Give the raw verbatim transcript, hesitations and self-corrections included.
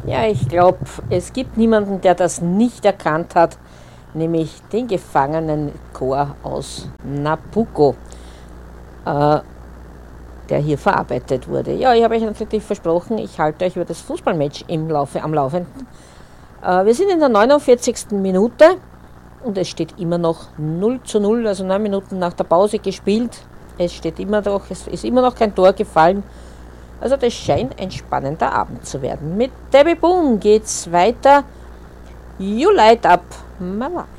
Ja, ich glaube, es gibt niemanden, der das nicht erkannt hat, nämlich den Gefangenenchor aus Nabucco, äh, der hier verarbeitet wurde. Ja, ich habe euch natürlich versprochen, ich halte euch über das Fußballmatch im Laufe, am Laufenden. Äh, wir sind in der neunundvierzigsten Minute und es steht immer noch null zu null, also neun Minuten nach der Pause gespielt. Es steht immer noch, es ist immer noch kein Tor gefallen. Also das scheint ein spannender Abend zu werden. Mit Debbie Boom geht's weiter. You light up my life.